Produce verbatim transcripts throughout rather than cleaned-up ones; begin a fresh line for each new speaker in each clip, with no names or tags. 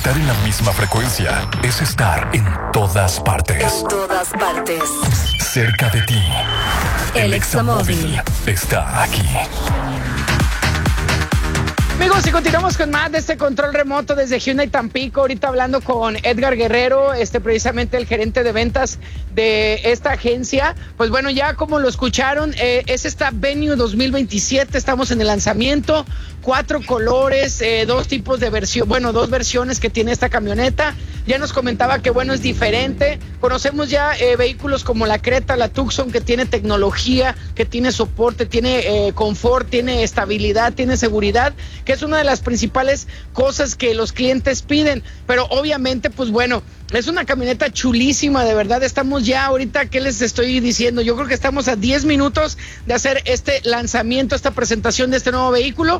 Estar en la misma frecuencia es estar en todas partes.
En todas partes.
Cerca de ti.
El Examóvil
está aquí.
Amigos, y continuamos con más de este control remoto desde Hyundai Tampico. Ahorita hablando con Edgar Guerrero, este precisamente el gerente de ventas de esta agencia. Pues bueno, ya como lo escucharon, eh, es esta Venue dos mil veintisiete. Estamos en el lanzamiento. Cuatro colores, eh, dos tipos de versión, bueno, dos versiones que tiene esta camioneta. Ya nos comentaba que bueno, es diferente. Conocemos ya eh, vehículos como la Creta, la Tucson, que tiene tecnología, que tiene soporte, tiene eh, confort, tiene estabilidad, tiene seguridad, que es una de las principales cosas que los clientes piden. Pero obviamente, pues bueno, es una camioneta chulísima, de verdad. Estamos ya ahorita, ¿qué les estoy diciendo? Yo creo que estamos a diez minutos de hacer este lanzamiento, esta presentación de este nuevo vehículo.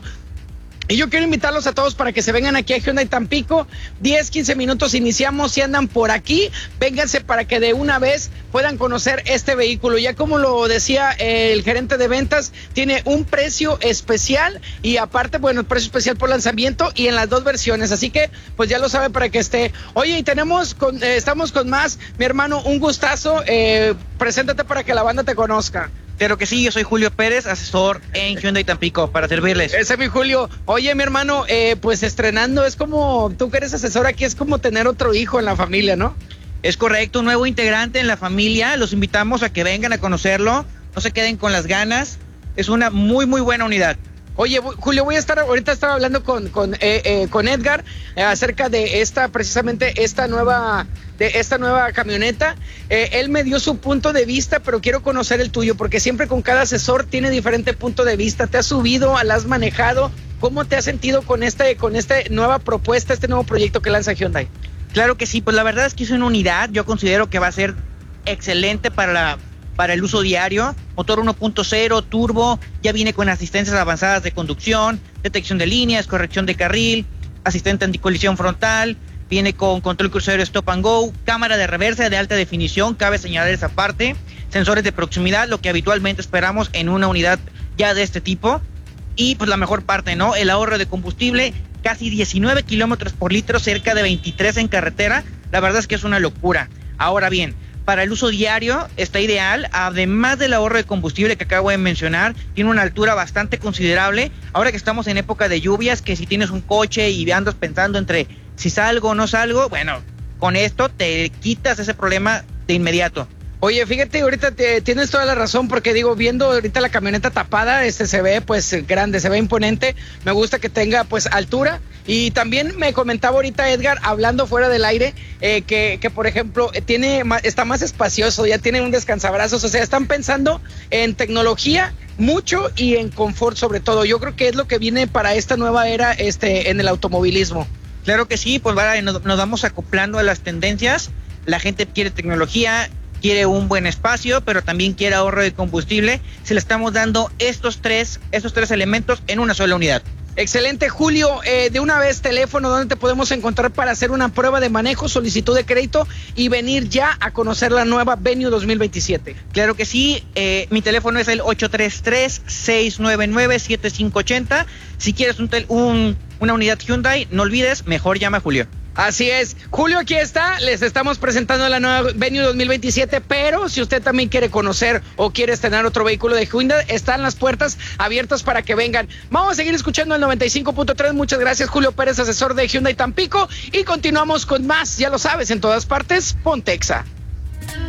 Y yo quiero invitarlos a todos para que se vengan aquí a Hyundai Tampico. diez, quince minutos iniciamos. Si andan por aquí, vénganse para que de una vez puedan conocer este vehículo. Ya como lo decía eh, el gerente de ventas, tiene un precio especial y aparte, bueno, el precio especial por lanzamiento y en las dos versiones. Así que, pues ya lo sabe para que esté. Oye, y tenemos, con, eh, estamos con más. Mi hermano, un gustazo. Eh, preséntate para que la banda te conozca.
Claro que sí, yo soy Julio Pérez, asesor en Hyundai Tampico, para servirles.
Ese es mi Julio. Oye, mi hermano, eh, pues estrenando, es como, tú que eres asesor aquí, es como tener otro hijo en la familia, ¿no?
Es correcto, un nuevo integrante en la familia, los invitamos a que vengan a conocerlo, no se queden con las ganas, es una muy, muy buena unidad.
Oye, Julio, voy a estar, ahorita estaba hablando con, con, eh, eh, con Edgar eh, acerca de esta, precisamente esta nueva, de esta nueva camioneta. Eh, él me dio su punto de vista, pero quiero conocer el tuyo, porque siempre con cada asesor tiene diferente punto de vista. ¿Te has subido, la has manejado? ¿Cómo te has sentido con este, con esta nueva propuesta, este nuevo proyecto que lanza Hyundai?
Claro que sí, pues la verdad es que es una unidad, yo considero que va a ser excelente para la... para el uso diario, motor uno punto cero, turbo, ya viene con asistencias avanzadas de conducción, detección de líneas, corrección de carril, asistente anticolisión frontal, viene con control crucero stop and go, cámara de reversa de alta definición, cabe señalar esa parte, sensores de proximidad, lo que habitualmente esperamos en una unidad ya de este tipo, y pues la mejor parte, ¿no? El ahorro de combustible, casi diecinueve kilómetros por litro, cerca de veintitrés en carretera, la verdad es que es una locura. Ahora bien, para el uso diario está ideal, además del ahorro de combustible que acabo de mencionar, tiene una altura bastante considerable. Ahora que estamos en época de lluvias, que si tienes un coche y andas pensando entre si salgo o no salgo, bueno, con esto te quitas ese problema de inmediato.
Oye, fíjate, ahorita te, tienes toda la razón, porque digo, viendo ahorita la camioneta tapada, este se ve pues grande, se ve imponente, me gusta que tenga pues altura, y también me comentaba ahorita Edgar, hablando fuera del aire, eh, que, que por ejemplo, tiene está más espacioso, ya tiene un descansabrazos, o sea, están pensando en tecnología mucho y en confort sobre todo. Yo creo que es lo que viene para esta nueva era este en el automovilismo.
Claro que sí, pues vale, nos, nos vamos acoplando a las tendencias, la gente quiere tecnología, quiere un buen espacio, pero también quiere ahorro de combustible. Se le estamos dando estos tres, estos tres elementos en una sola unidad.
Excelente, Julio. Eh, de una vez, teléfono, ¿dónde te podemos encontrar para hacer una prueba de manejo, solicitud de crédito y venir ya a conocer la nueva Venue dos mil veintisiete?
Claro que sí, eh, mi teléfono es el ocho tres tres, seis nueve nueve, siete cinco ocho cero. Si quieres un, tel- un una unidad Hyundai, no olvides, mejor llama a Julio.
Así es. Julio, aquí está. Les estamos presentando la nueva Venue dos mil veintisiete, pero si usted también quiere conocer o quiere estrenar otro vehículo de Hyundai, están las puertas abiertas para que vengan. Vamos a seguir escuchando el noventa y cinco punto tres. Muchas gracias, Julio Pérez, asesor de Hyundai Tampico, y continuamos con más. Ya lo sabes, en todas partes, Pontexa.